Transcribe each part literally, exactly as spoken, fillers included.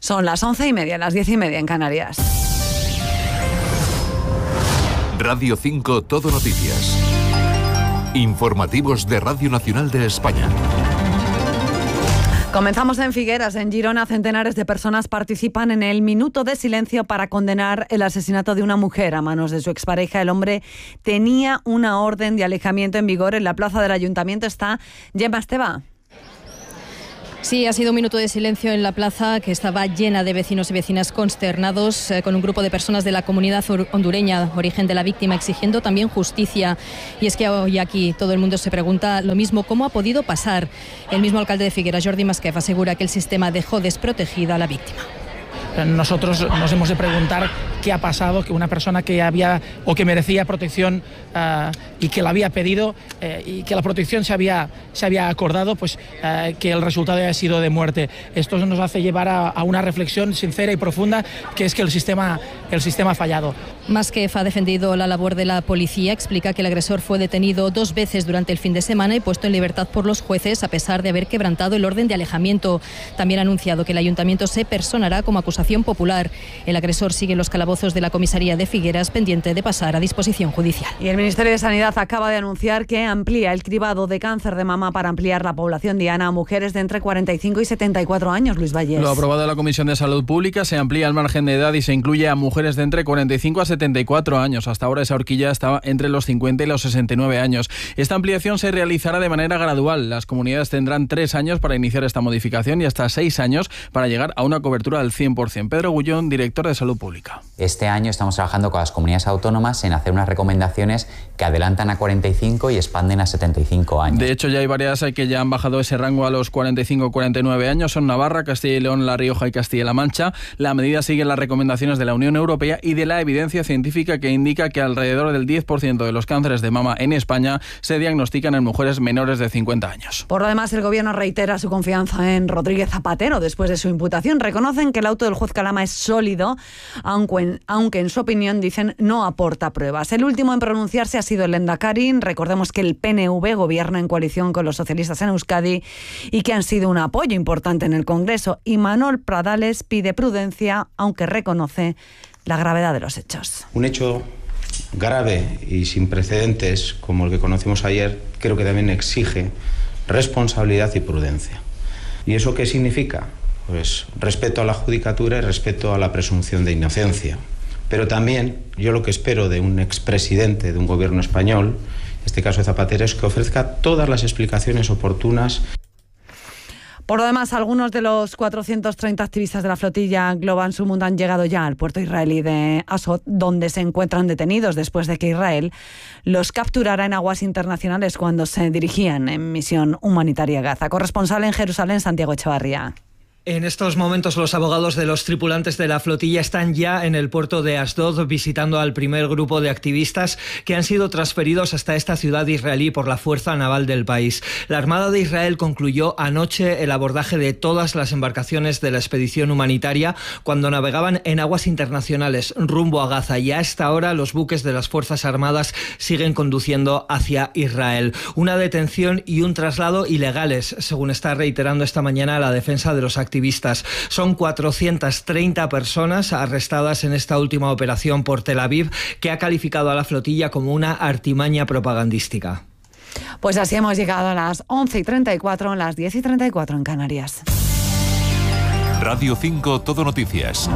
Son las once y media, las diez y media en Canarias. Radio cinco Todo Noticias. Informativos de Radio Nacional de España. Comenzamos en Figueras, en Girona. Centenares de personas participan en el minuto de silencio para condenar el asesinato de una mujer a manos de su expareja. El hombre tenía una orden de alejamiento en vigor. En la plaza del Ayuntamiento está Gemma Esteba. Sí, ha sido un minuto de silencio en la plaza, que estaba llena de vecinos y vecinas consternados, eh, con un grupo de personas de la comunidad hondureña, origen de la víctima, exigiendo también justicia. Y es que hoy aquí todo el mundo se pregunta lo mismo: ¿cómo ha podido pasar? El mismo alcalde de Figueras, Jordi Masquef, asegura que el sistema dejó desprotegida a la víctima. Nosotros nos hemos de preguntar qué ha pasado, que una persona que había o que merecía protección uh, y que la había pedido uh, y que la protección se había, se había acordado, pues uh, que el resultado haya sido de muerte. Esto nos hace llevar a, a una reflexión sincera y profunda, que es que el sistema, el sistema ha fallado. Masquef ha defendido la labor de la policía. Explica que el agresor fue detenido dos veces durante el fin de semana y puesto en libertad por los jueces, a pesar de haber quebrantado el orden de alejamiento. También ha anunciado que el ayuntamiento se personará como acusación popular. El agresor sigue en los calabozos de la comisaría de Figueras, pendiente de pasar a disposición judicial. Y el Ministerio de Sanidad acaba de anunciar que amplía el cribado de cáncer de mama para ampliar la población diana a mujeres de entre cuarenta y cinco y setenta y cuatro años. Luis Valles. Lo aprobado en la Comisión de Salud Pública: se amplía el margen de edad y se incluye a mujeres de entre cuarenta y cinco a setenta y cuatro años. Hasta ahora esa horquilla estaba entre los cincuenta y los sesenta y nueve años. Esta ampliación se realizará de manera gradual. Las comunidades tendrán tres años para iniciar esta modificación y hasta seis años para llegar a una cobertura del cien por ciento. Pedro Gullón, director de Salud Pública. Este año estamos trabajando con las comunidades autónomas en hacer unas recomendaciones que adelantan a cuarenta y cinco y expanden a setenta y cinco años. De hecho, ya hay varias que ya han bajado ese rango a los cuarenta y cinco a cuarenta y nueve años. Son Navarra, Castilla y León, La Rioja y Castilla-La Mancha. La medida sigue las recomendaciones de la Unión Europea y de la evidencia científica, que indica que alrededor del diez por ciento de los cánceres de mama en España se diagnostican en mujeres menores de cincuenta años. Por lo demás, el Gobierno reitera su confianza en Rodríguez Zapatero después de su imputación. Reconocen que el auto del juez Calama es sólido, aunque en, aunque en su opinión, dicen, no aporta pruebas. El último en pronunciarse ha sido el Lehendakari. Recordemos que el P N V gobierna en coalición con los socialistas en Euskadi y que han sido un apoyo importante en el Congreso. Y Manuel Pradales pide prudencia, aunque reconoce la gravedad de los hechos. Un hecho grave y sin precedentes como el que conocimos ayer, creo que también exige responsabilidad y prudencia. ¿Y eso qué significa? Pues respeto a la judicatura y respeto a la presunción de inocencia. Pero también yo lo que espero de un expresidente de un gobierno español, en este caso de Zapatero, es que ofrezca todas las explicaciones oportunas. Por lo demás, algunos de los cuatrocientos treinta activistas de la flotilla Global Sumud han llegado ya al puerto israelí de Asod, donde se encuentran detenidos después de que Israel los capturara en aguas internacionales cuando se dirigían en misión humanitaria a Gaza. Corresponsal en Jerusalén, Santiago Echevarría. En estos momentos los abogados de los tripulantes de la flotilla están ya en el puerto de Asdod visitando al primer grupo de activistas que han sido transferidos hasta esta ciudad israelí por la Fuerza Naval del país. La Armada de Israel concluyó anoche el abordaje de todas las embarcaciones de la expedición humanitaria cuando navegaban en aguas internacionales rumbo a Gaza, y a esta hora los buques de las Fuerzas Armadas siguen conduciendo hacia Israel. Una detención y un traslado ilegales, según está reiterando esta mañana la defensa de los activistas. Son cuatrocientas treinta personas arrestadas en esta última operación por Tel Aviv, que ha calificado a la flotilla como una artimaña propagandística. Pues así hemos llegado a las once y treinta y cuatro, las diez y treinta y cuatro en Canarias. Radio cinco Todo Noticias.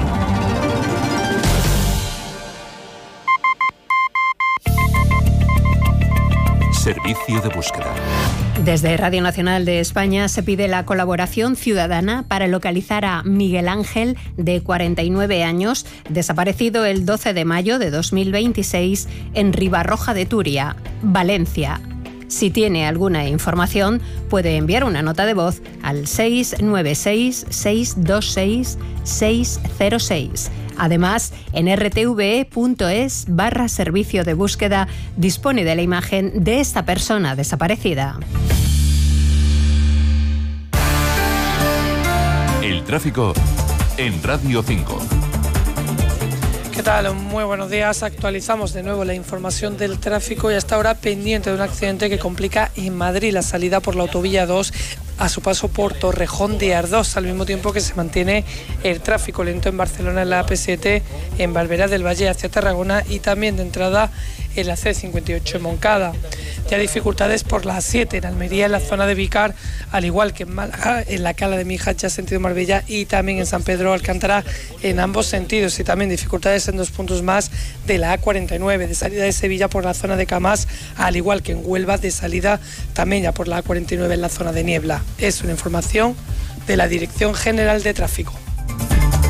Servicio de búsqueda. Desde Radio Nacional de España se pide la colaboración ciudadana para localizar a Miguel Ángel, de cuarenta y nueve años, desaparecido el doce de mayo de dos mil veintiséis en Ribarroja de Turia, Valencia. Si tiene alguna información, puede enviar una nota de voz al seis nueve seis, seis dos seis, seis cero seis. Además, en r t v e punto es barra servicio de búsqueda dispone de la imagen de esta persona desaparecida. El tráfico en Radio cinco. ¿Qué tal? Muy buenos días. Actualizamos de nuevo la información del tráfico y hasta ahora pendiente de un accidente que complica en Madrid la salida por la autovía dos a su paso por Torrejón de Ardoz, al mismo tiempo que se mantiene el tráfico lento en Barcelona en la A P siete, en Barberá del Valle hacia Tarragona y también de entrada en la C cincuenta y ocho en Moncada. Ya dificultades por la A siete en Almería, en la zona de Vicar, al igual que en Málaga, en la Cala de Mijas, ya sentido Marbella, y también en San Pedro Alcántara en ambos sentidos, y también dificultades en dos puntos más de la A cuarenta y nueve, de salida de Sevilla por la zona de Camás, al igual que en Huelva, de salida también ya por la A cuarenta y nueve en la zona de Niebla. Es una información de la Dirección General de Tráfico.